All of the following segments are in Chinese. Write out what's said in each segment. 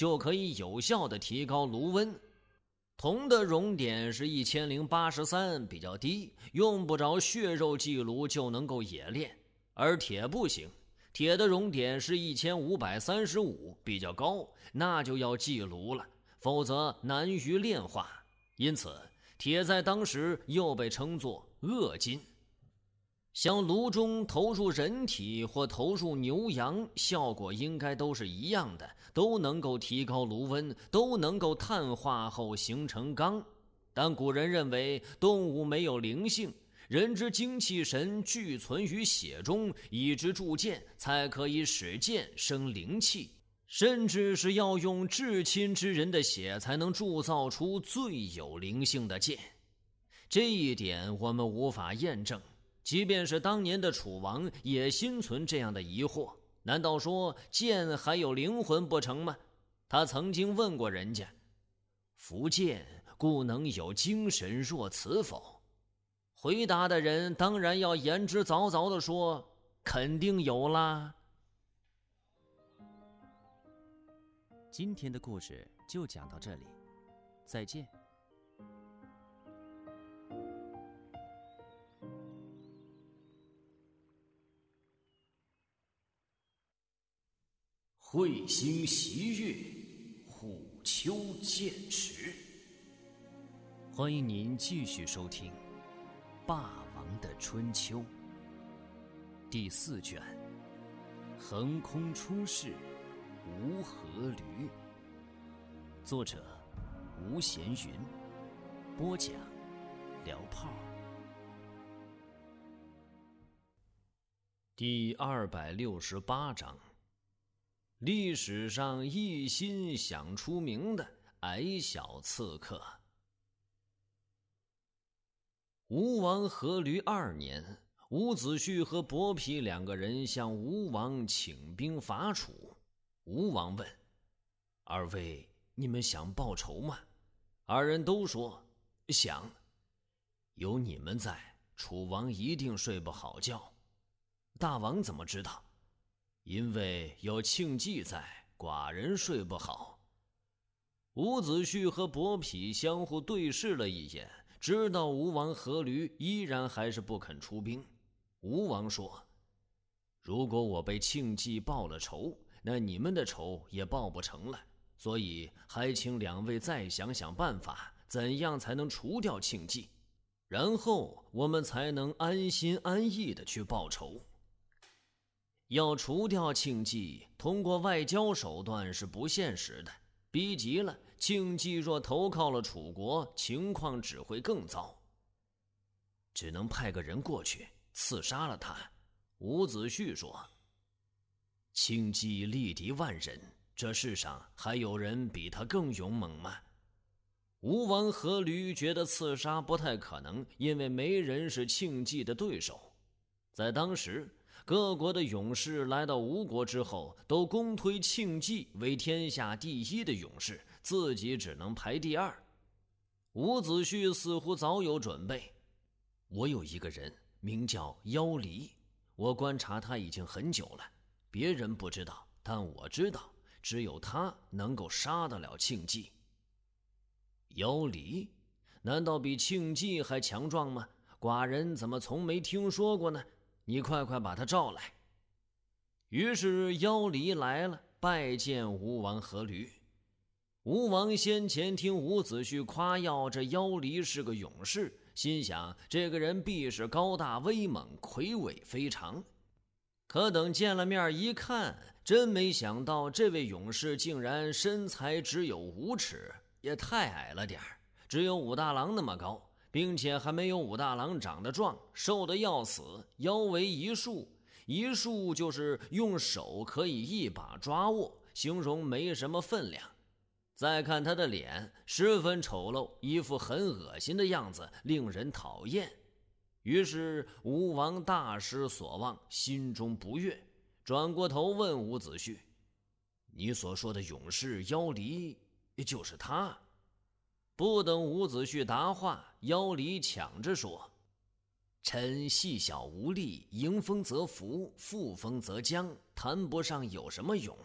就可以有效地提高炉温。铜的熔点是1083，比较低，用不着血肉祭炉就能够冶炼。而铁不行，铁的熔点是1535，比较高，那就要祭炉了，否则难于炼化。因此铁在当时又被称作恶金。向炉中投入人体或投入牛羊，效果应该都是一样的，都能够提高炉温，都能够碳化后形成钢。但古人认为动物没有灵性，人之精气神俱存于血中，以之铸剑才可以使剑生灵气，甚至是要用至亲之人的血才能铸造出最有灵性的剑。这一点我们无法验证，即便是当年的楚王也心存这样的疑惑，难道说剑还有灵魂不成吗？他曾经问过人家，夫剑故能有精神若此否？回答的人当然要言之凿凿地说，肯定有啦。 今天的故事就讲到这里，再见。 彗星袭月，虎丘剑池。欢迎您继续收听《霸王的春秋》第4卷，横空出世无阖闾。作者吴闲云，播讲聊炮。第268章，历史上一心想出名的矮小刺客。吴王阖闾2年，伍子胥和伯嚭2个人向吴王请兵伐楚。吴王问：二位，你们想报仇吗？二人都说想。有你们在，楚王一定睡不好觉。大王怎么知道？因为有庆忌在，寡人睡不好。伍子胥和伯嚭相互对视了一眼，知道吴王阖闾依然还是不肯出兵。吴王说：如果我被庆忌报了仇，那你们的仇也报不成了，所以还请2位再想想办法，怎样才能除掉庆忌，然后我们才能安心安逸地去报仇。要除掉庆忌，通过外交手段是不现实的，逼急了，庆忌若投靠了楚国，情况只会更糟。只能派个人过去刺杀了他。伍子胥说：庆忌力敌万人，这世上还有人比他更勇猛吗？吴王阖闾觉得刺杀不太可能，因为没人是庆忌的对手。在当时，各国的勇士来到吴国之后，都公推庆忌为天下第1的勇士，自己只能排第2。伍子胥似乎早有准备。我有一个人名叫妖离，我观察他已经很久了，别人不知道，但我知道，只有他能够杀得了庆忌。妖离？难道比庆忌还强壮吗？寡人怎么从没听说过呢？你快快把他召来。于是妖离来了，拜见吴王阖闾。吴王先前听伍子胥夸耀这妖离是个勇士，心想这个人必是高大威猛，魁伟非常。可等见了面一看，真没想到这位勇士竟然身材只有5尺，也太矮了点儿，只有武大郎那么高，并且还没有武大郎长得壮，瘦得要死，腰围1束，一束就是用手可以一把抓握，形容没什么分量。再看他的脸，十分丑陋，一副很恶心的样子，令人讨厌。于是吴王大失所望，心中不悦，转过头问伍子胥：你所说的勇士妖离就是他？不等伍子胥答话，妖离抢着说：臣细小无力，迎风则伏，覆风则僵，谈不上有什么勇。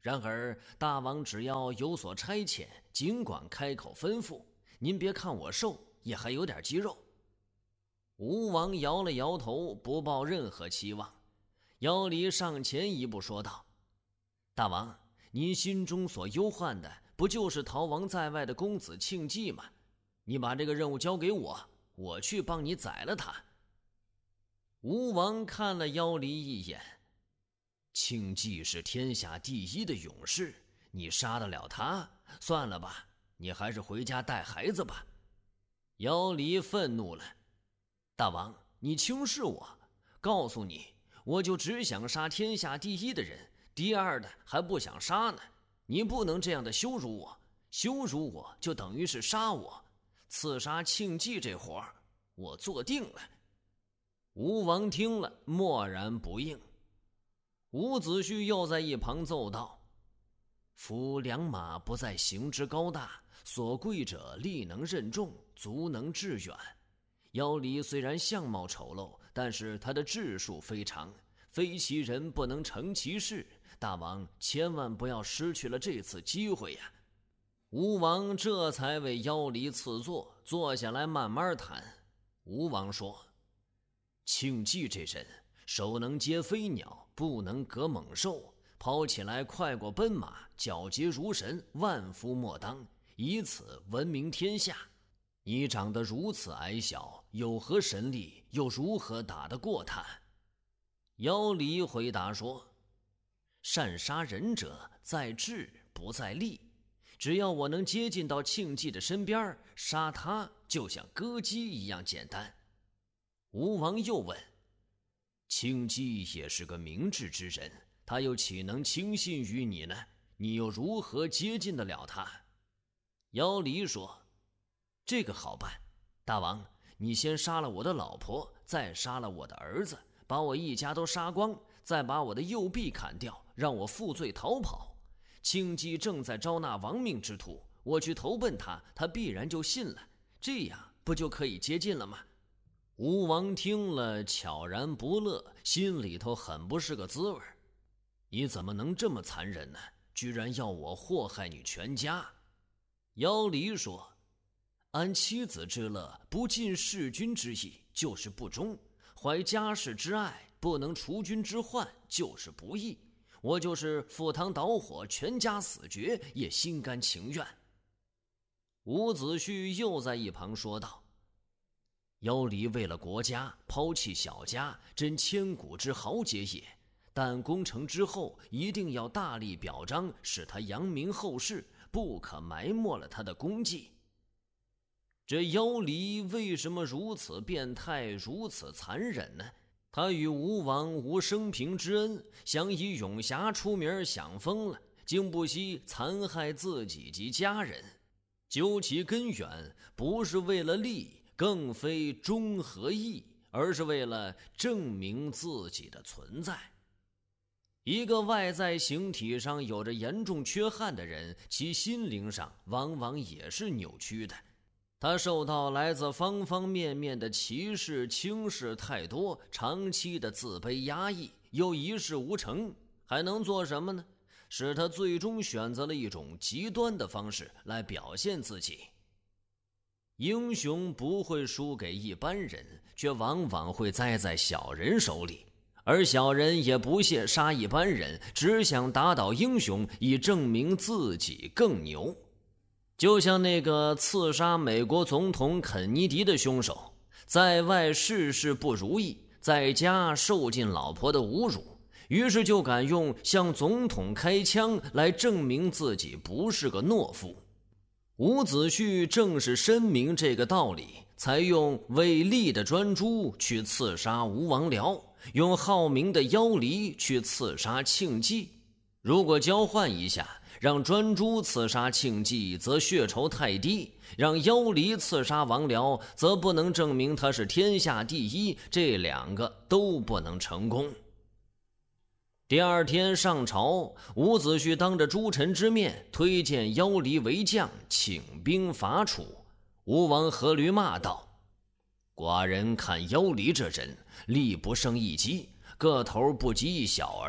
然而大王只要有所差遣，尽管开口吩咐。您别看我瘦，也还有点肌肉。”吴王摇了摇头，不抱任何期望。姚离上前一步说道：“大王，您心中所忧患的，不就是逃亡在外的公子庆忌吗？你把这个任务交给我，我去帮你宰了他。”吴王看了姚离一眼：“庆忌是天下第一的勇士，你杀得了他？算了吧，你还是回家带孩子吧。”姚离愤怒了：“大王，你轻视我，告诉你，我就只想杀天下第一的人，第二的还不想杀呢。你不能这样的羞辱我，羞辱我就等于是杀我。刺杀庆忌这活儿，我做定了。”吴王听了，默然不应。伍子胥又在一旁奏道：“夫良马不在行之高大，所贵者力能任重，足能致远。姚离虽然相貌丑陋，但是他的智术非常，非其人不能成其事。大王千万不要失去了这次机会呀！”吴王这才为姚离赐座，坐下来慢慢谈。吴王说：“庆忌这人手能接飞鸟，不能革猛兽，跑起来快过奔马，皎洁如神，万夫莫当，以此闻名天下。你长得如此矮小，有何神力，又如何打得过他？”姚离回答说：“善杀人者在智不在力，只要我能接近到庆忌的身边，杀他就像割鸡一样简单。”吴王又问：“庆忌也是个明智之人，他又岂能轻信于你呢？你又如何接近得了他？”姚离说：“这个好办，大王，你先杀了我的老婆，再杀了我的儿子，把我一家都杀光，再把我的右臂砍掉，让我负罪逃跑。庆忌正在招纳亡命之徒，我去投奔他，他必然就信了，这样不就可以接近了吗？”吴王听了悄然不乐，心里头很不是个滋味。你怎么能这么残忍呢？居然要我祸害你全家！姚离说：“安妻子之乐，不尽弑君之意，就是不忠；怀家室之爱，不能除君之患，就是不义。我就是赴汤蹈火，全家死绝，也心甘情愿。”伍子胥又在一旁说道：“姚离为了国家抛弃小家，真千古之豪杰也。但攻城之后，一定要大力表彰，使他扬名后世，不可埋没了他的功绩。”这姚离为什么如此变态，如此残忍呢？他与吴王无生平之恩，想以勇侠出名，想疯了，竟不惜残害自己及家人。究其根源，不是为了利，更非忠和义，而是为了证明自己的存在。一个外在形体上有着严重缺憾的人，其心灵上往往也是扭曲的。他受到来自方方面面的歧视轻视太多，长期的自卑压抑，又一事无成，还能做什么呢？使他最终选择了一种极端的方式来表现自己。英雄不会输给一般人，却往往会栽在小人手里，而小人也不屑杀一般人，只想打倒英雄，以证明自己更牛。就像那个刺杀美国总统肯尼迪的凶手，在外事事不如意，在家受尽老婆的侮辱，于是就敢用向总统开枪来证明自己不是个懦夫。伍子胥正是深明这个道理，才用为利的专诸去刺杀吴王僚，用好名的姚离去刺杀庆忌。如果交换一下，让专诸刺杀庆忌，则血仇太低；让姚离刺杀王僚，则不能证明他是天下第一，这两个都不能成功。第二天上朝，伍子胥当着诸臣之面推荐姚离为将，请兵伐楚。吴王阖闾骂道：“寡人看姚离这人力不胜一击，个头不及一小儿，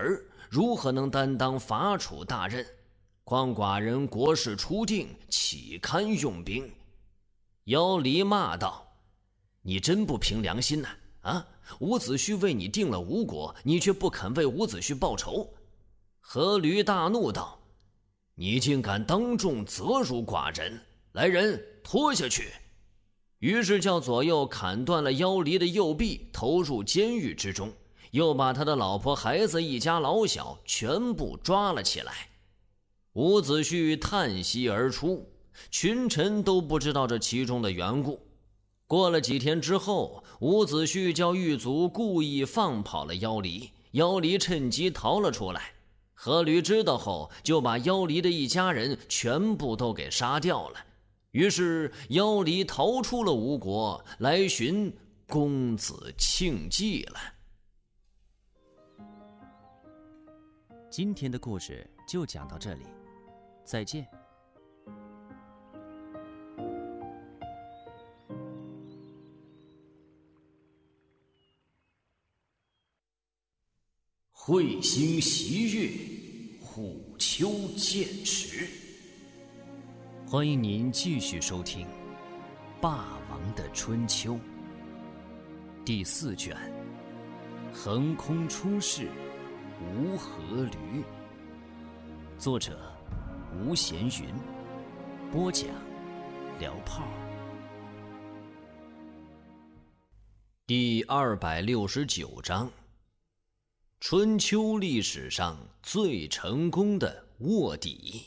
如何能担当伐楚大任？况寡人国事初定，岂堪用兵？”妖离骂道：“你真不凭良心呐！伍子胥为你定了吴国，你却不肯为伍子胥报仇。”阖闾大怒道：“你竟敢当众责辱寡人！来人，拖下去！”于是叫左右砍断了妖离的右臂，投入监狱之中，又把他的老婆孩子一家老小全部抓了起来。伍子胥叹息而出，群臣都不知道这其中的缘故。过了几天之后，伍子胥叫狱卒故意放跑了妖离，妖离趁机逃了出来。阖闾知道后，就把妖离的一家人全部都给杀掉了。于是妖离逃出了吴国，来寻公子庆忌了。 今天的故事就讲到这里，再见。 彗星袭月，虎丘剑池。欢迎您继续收听《霸王的春秋》第4卷《横空出世吴阖闾》，作者吴闲云，播讲聊炮。第269章，春秋历史上最成功的卧底。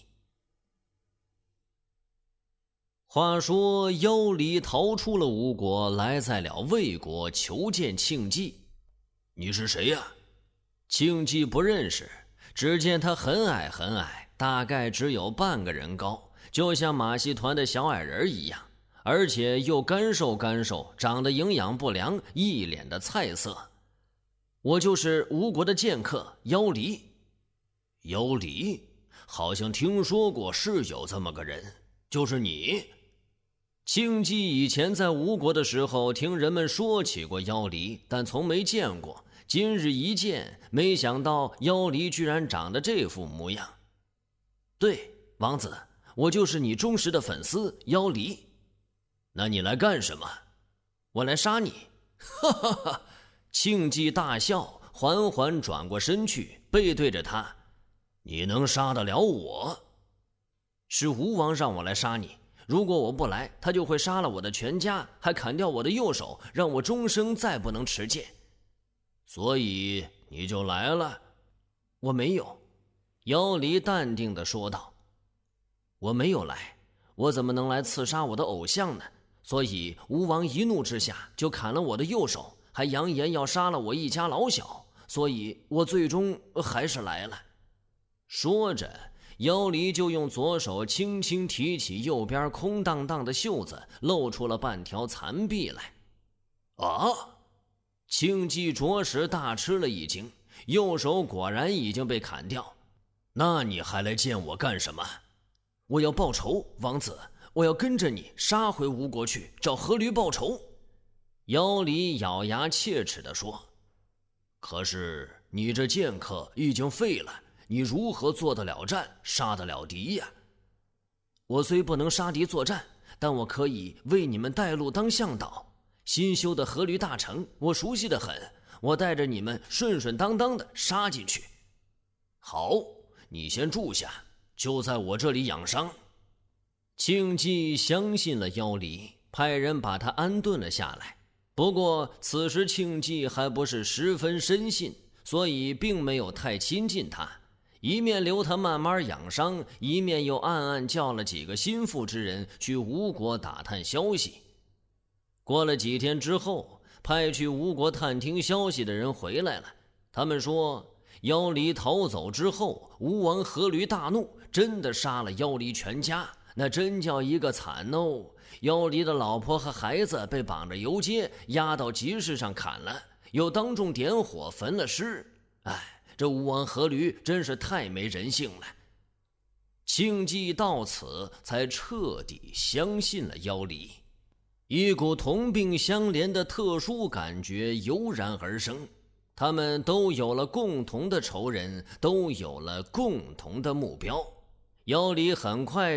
话说妖离逃出了吴国，来在了魏国求见庆忌。你是谁呀？庆忌不认识，只见他很矮很矮，大概只有半个人高，就像马戏团的小矮人一样，而且又干瘦干瘦，长得营养不良，一脸的菜色。我就是吴国的剑客妖离。妖离？好像听说过是有这么个人，就是你。庆忌以前在吴国的时候听人们说起过妖离，但从没见过，今日一见，没想到妖离居然长得这副模样。对，王子，我就是你忠实的粉丝妖离。那你来干什么？我来杀你。哈哈哈！庆忌大笑，缓缓转过身去，背对着他。你能杀得了我？是吴王让我来杀你，如果我不来，他就会杀了我的全家，还砍掉我的右手，让我终生再不能持剑。所以你就来了？我没有。妖离淡定地说道。我没有来，我怎么能来刺杀我的偶像呢？所以吴王一怒之下就砍了我的右手，还扬言要杀了我一家老小，所以我最终还是来了。说着，妖离就用左手轻轻提起右边空荡荡的袖子，露出了半条残臂来。啊！庆忌着实大吃了一惊，右手果然已经被砍掉。那你还来见我干什么？我要报仇，王子，我要跟着你杀回吴国去，找阖闾报仇。妖离咬牙切齿地说。可是你这剑客已经废了，你如何做得了战，杀得了敌呀？我虽不能杀敌作战，但我可以为你们带路当向导。新修的阖闾大城我熟悉得很，我带着你们顺顺当当的杀进去。好，你先住下，就在我这里养伤。庆忌相信了妖离，派人把他安顿了下来。不过此时庆忌还不是十分深信，所以并没有太亲近他，一面留他慢慢养伤，一面又暗暗叫了几个心腹之人去吴国打探消息。过了几天之后，派去吴国探听消息的人回来了，他们说妖离逃走之后，吴王阖闾大怒，真的杀了妖离全家，那真叫一个惨哦！妖离的老婆和孩子被绑着游街，押到集市上砍了，又当众点火焚了尸。哎，这吴王阖闾真是太没人性了。庆忌到此才彻底相信了妖离，一股同病相怜的特殊感觉油然而生。 他们都有了共同的仇人，都有了共同的目标。姚离很快